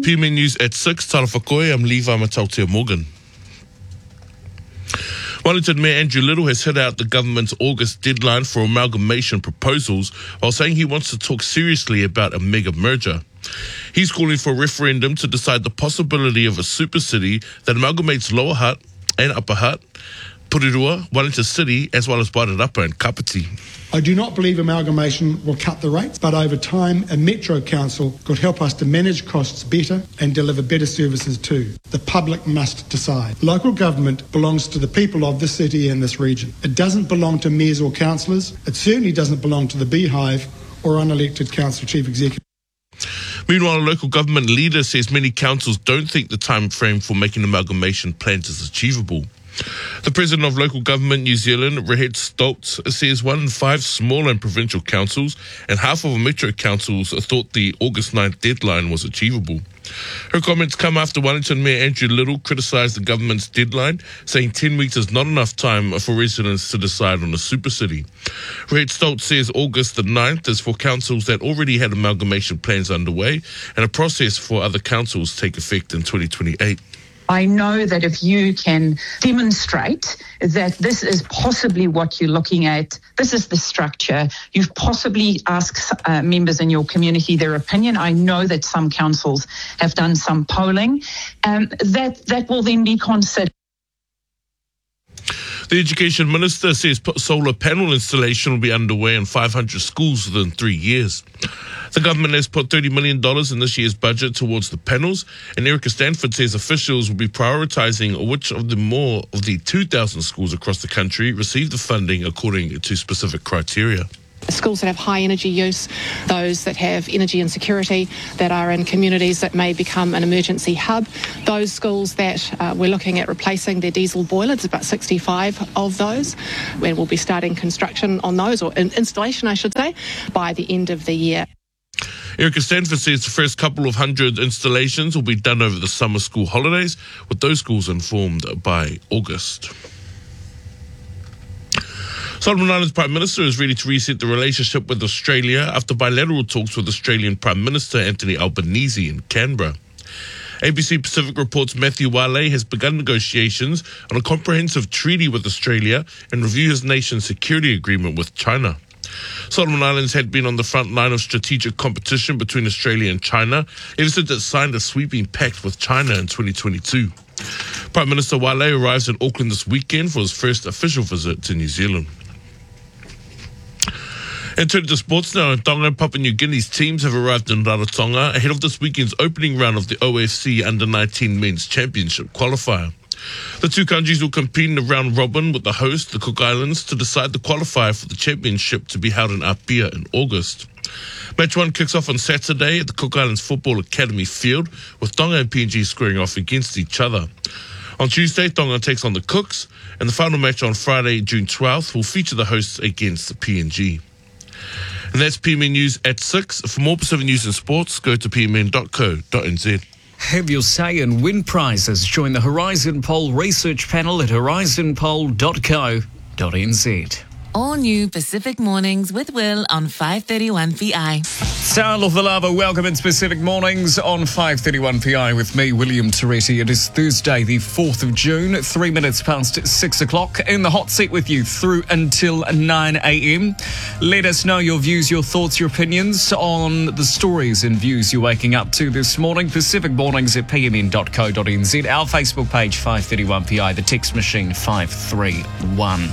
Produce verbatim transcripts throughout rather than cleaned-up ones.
P M A News at six, Tara Whakoe, I'm Levi Matautea Morgan. Wellington Mayor Andrew Little has hit out the government's August deadline for amalgamation proposals while saying he wants to talk seriously about a mega merger. He's calling for a referendum to decide the possibility of a super city that amalgamates Lower Hutt and Upper Hutt, Porirua, Wellington City, as well as Wairarapa and Kapiti. I do not believe amalgamation will cut the rates, but over time, a Metro Council could help us to manage costs better and deliver better services too. The public must decide. Local government belongs to the people of this city and this region. It doesn't belong to mayors or councillors. It certainly doesn't belong to the Beehive or unelected council chief executive. Meanwhile, a local government leader says many councils don't think the time frame for making amalgamation plans is achievable. The president of Local Government New Zealand, Rehet Stoltz, says one in five small and provincial councils and half of metro councils thought the August ninth deadline was achievable. Her comments come after Wellington Mayor Andrew Little criticised the government's deadline, saying ten weeks is not enough time for residents to decide on a super city. Rehet Stoltz says August the ninth is for councils that already had amalgamation plans underway and a process for other councils take effect in twenty twenty-eight. I know that if you can demonstrate that this is possibly what you're looking at, this is the structure, you've possibly asked uh, members in your community their opinion. I know that some councils have done some polling, um, that, that will then be considered. The Education Minister says solar panel installation will be underway in five hundred schools within three years. The government has put thirty million dollars in this year's budget towards the panels, and Erica Stanford says officials will be prioritising which of the more of the two thousand schools across the country receive the funding according to specific criteria. Schools that have high energy use, those that have energy insecurity, that are in communities that may become an emergency hub, those schools that uh, we're looking at replacing their diesel boilers, about sixty-five of those, and we'll be starting construction on those, or installation I should say, by the end of the year. Erica Stanford says the first couple of hundred installations will be done over the summer school holidays, with those schools informed by August. Solomon Islands Prime Minister is ready to reset the relationship with Australia after bilateral talks with Australian Prime Minister Anthony Albanese in Canberra. A B C Pacific reports Matthew Wale has begun negotiations on a comprehensive treaty with Australia and review his nation's security agreement with China. Solomon Islands had been on the front line of strategic competition between Australia and China ever since it signed a sweeping pact with China in twenty twenty-two. Prime Minister Wale arrives in Auckland this weekend for his first official visit to New Zealand. And turning to sports now, Tonga and Papua New Guinea's teams have arrived in Rarotonga ahead of this weekend's opening round of the O F C Under nineteen Men's Championship qualifier. The two countries will compete in the round robin with the host, the Cook Islands, to decide the qualifier for the championship to be held in Apia in August. Match one kicks off on Saturday at the Cook Islands Football Academy field, with Tonga and P N G squaring off against each other. On Tuesday, Tonga takes on the Cooks, and the final match on Friday, June twelfth, will feature the hosts against the P N G. And that's P M N News at six. For more Pacific News and Sports, go to p m n dot co dot n z. Have your say and win prizes. Join the Horizon Poll research panel at horizon poll dot co dot n z. All new Pacific Mornings with Will on five thirty-one P I. Sarah Lovalava, welcome in Pacific Mornings on five thirty-one P I with me, William Toretti. It is Thursday, the fourth of June, three minutes past six o'clock. In the hot seat with you through until nine a.m. Let us know your views, your thoughts, your opinions on the stories and views you're waking up to this morning. Pacific Mornings at p m n dot co dot n z. Our Facebook page, five thirty-one P I. The text machine, five three one.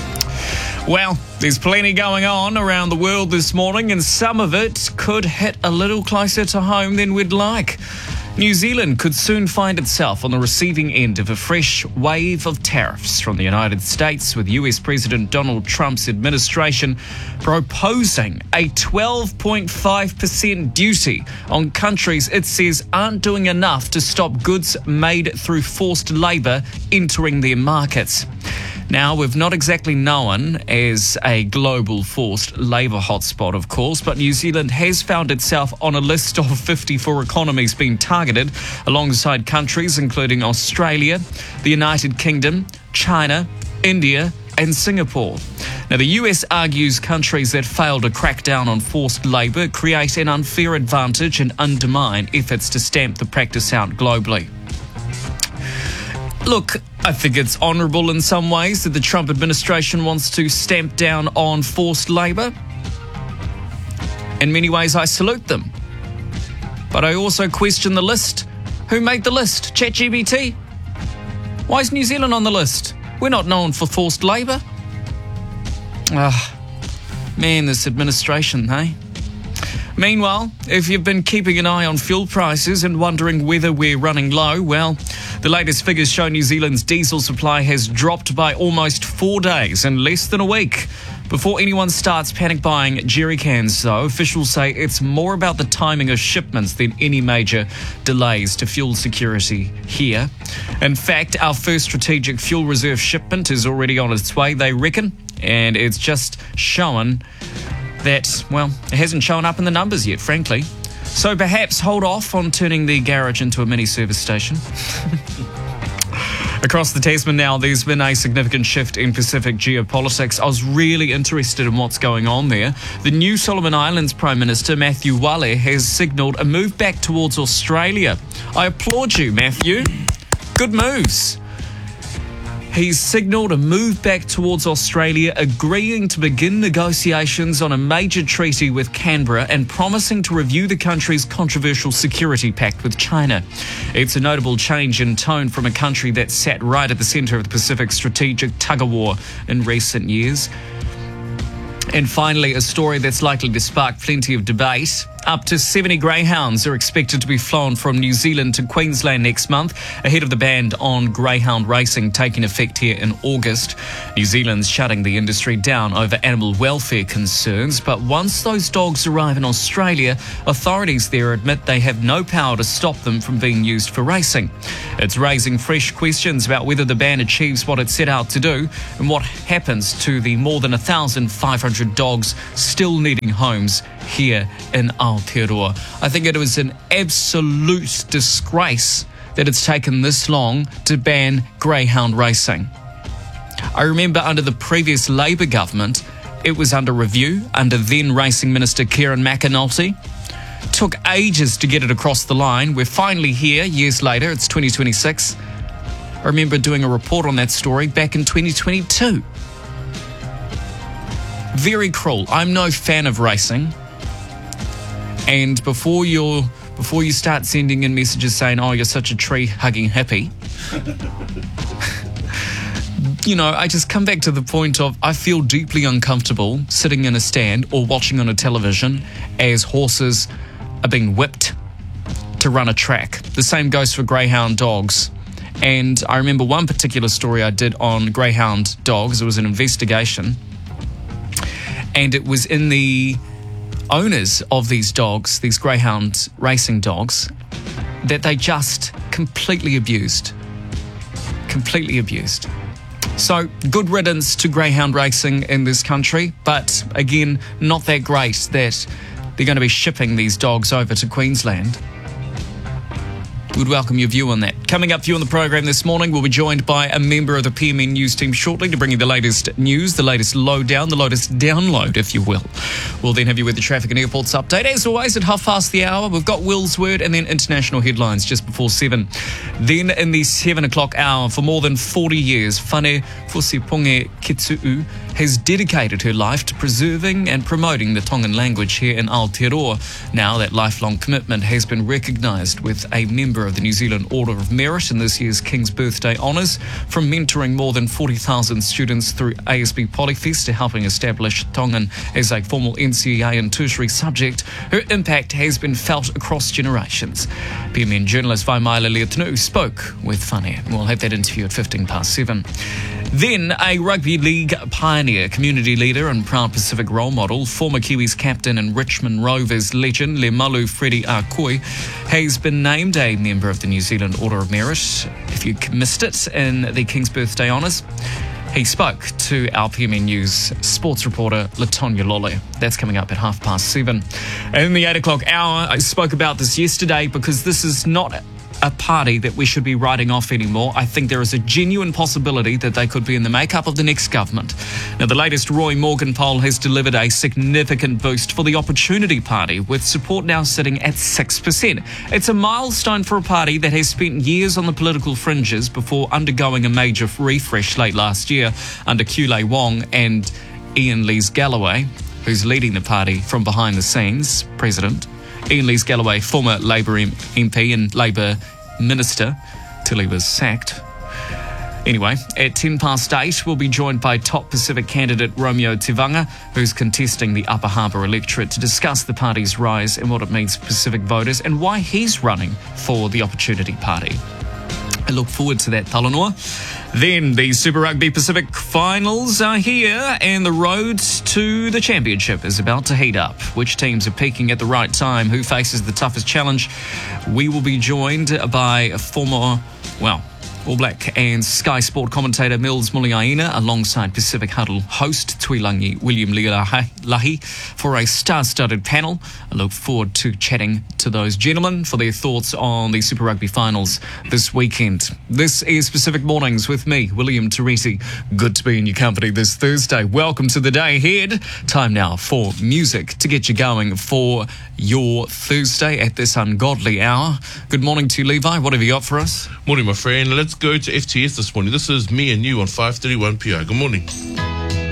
Well, there's plenty going on around the world this morning, and some of it could hit a little closer to home than we'd like. New Zealand could soon find itself on the receiving end of a fresh wave of tariffs from the United States, with U S President Donald Trump's administration proposing a twelve point five percent duty on countries it says aren't doing enough to stop goods made through forced labour entering their markets. Now, we've not exactly known as a global forced labour hotspot, of course, but New Zealand has found itself on a list of fifty-four economies being targeted, alongside countries including Australia, the United Kingdom, China, India and Singapore. Now, the U S argues countries that fail to crack down on forced labour create an unfair advantage and undermine efforts to stamp the practice out globally. Look, I think it's honourable in some ways that the Trump administration wants to stamp down on forced labour. In many ways, I salute them. But I also question the list. Who made the list? ChatGPT? Why is New Zealand on the list? We're not known for forced labour. Ah, man, this administration, hey? Meanwhile, if you've been keeping an eye on fuel prices and wondering whether we're running low, well, the latest figures show New Zealand's diesel supply has dropped by almost four days in less than a week. Before anyone starts panic buying jerry cans, though, officials say it's more about the timing of shipments than any major delays to fuel security here. In fact, our first strategic fuel reserve shipment is already on its way, they reckon, and it's just showing that, well, it hasn't shown up in the numbers yet, frankly. So perhaps hold off on turning the garage into a mini service station. Across the Tasman now, there's been a significant shift in Pacific geopolitics. I was really interested in what's going on there. The new Solomon Islands Prime Minister, Matthew Wale, has signalled a move back towards Australia. I applaud you, Matthew. Good moves. He's signalled a move back towards Australia, agreeing to begin negotiations on a major treaty with Canberra and promising to review the country's controversial security pact with China. It's a notable change in tone from a country that sat right at the centre of the Pacific strategic tug-of-war in recent years. And finally, a story that's likely to spark plenty of debate. Up to seventy greyhounds are expected to be flown from New Zealand to Queensland next month, ahead of the ban on greyhound racing taking effect here in August. New Zealand's shutting the industry down over animal welfare concerns, but once those dogs arrive in Australia, authorities there admit they have no power to stop them from being used for racing. It's raising fresh questions about whether the ban achieves what it set out to do and what happens to the more than one thousand five hundred dogs still needing homes here in Aotearoa. I think it was an absolute disgrace that it's taken this long to ban greyhound racing. I remember under the previous Labour government, it was under review under then Racing Minister Kieran McAnulty. Took ages to get it across the line. We're finally here years later. It's twenty twenty-six. I remember doing a report on that story back in twenty twenty-two. Very cruel. I'm no fan of racing. And before you before you start sending in messages saying, oh, you're such a tree-hugging hippie, you know, I just come back to the point of I feel deeply uncomfortable sitting in a stand or watching on a television as horses are being whipped to run a track. The same goes for greyhound dogs. And I remember one particular story I did on greyhound dogs. It was an investigation. And it was in the owners of these dogs, these greyhound racing dogs, that they just completely abused. Completely abused. So, good riddance to greyhound racing in this country, but again, not that great that they're going to be shipping these dogs over to Queensland. We'd welcome your view on that. Coming up for you on the program this morning, we'll be joined by a member of the P M N News team shortly to bring you the latest news, the latest lowdown, the latest download, if you will. We'll then have you with the traffic and airports update. As always, at half past the hour, we've got Will's Word and then international headlines just before seven. Then in the seven o'clock hour, for more than forty years, Whane Fosiponge Kitsuu has dedicated her life to preserving and promoting the Tongan language here in Aotearoa. Now that lifelong commitment has been recognised with a member of the New Zealand Order of Merit in this year's King's Birthday Honours, from mentoring more than forty thousand students through A S B Polyfest to helping establish Tongan as a formal N C E A and tertiary subject. Her impact has been felt across generations. P M N journalist Vaimaila Leotanu spoke with Whane. We'll have that interview at fifteen past seven. Then a rugby league pioneer, community leader and proud Pacific role model, former Kiwis captain and Richmond Rovers legend Lemalu Freddie Akoi has been named a member of the New Zealand Order of Merit. If you missed it in the King's Birthday Honours, he spoke to our P M N News sports reporter Latonya Lole. That's coming up at half past seven. In the eight o'clock hour, I spoke about this yesterday because this is not a party that we should be writing off anymore. I think there is a genuine possibility that they could be in the makeup of the next government. Now, the latest Roy Morgan poll has delivered a significant boost for the Opportunity Party, with support now sitting at six percent. It's a milestone for a party that has spent years on the political fringes before undergoing a major refresh late last year under Kulei Wong and Ian Lees-Galloway, who's leading the party from behind the scenes, president. Ian Lees-Galloway, former Labour M P and Labour minister, till he was sacked. Anyway, at ten past eight, we'll be joined by top Pacific candidate Romeo Tivanga, who's contesting the Upper Harbour electorate, to discuss the party's rise and what it means for Pacific voters and why he's running for the Opportunity Party. I look forward to that, Talanoa. Then the Super Rugby Pacific finals are here and the road to the championship is about to heat up. Which teams are peaking at the right time? Who faces the toughest challenge? We will be joined by a former, well, All Black and Sky Sport commentator Mills Muliaina alongside Pacific Huddle host Tuilangi William Lealahi for a star-studded panel. I look forward to chatting to those gentlemen for their thoughts on the Super Rugby finals this weekend. This is Pacific Mornings with me, William Teresi. Good to be in your company this Thursday. Welcome to the day ahead. Time now for music to get you going for your Thursday at this ungodly hour. Good morning to you, Levi. What have you got for us? Morning, my friend. Let's go to F T S this morning. This is Me and You on five thirty-one P I. Good morning.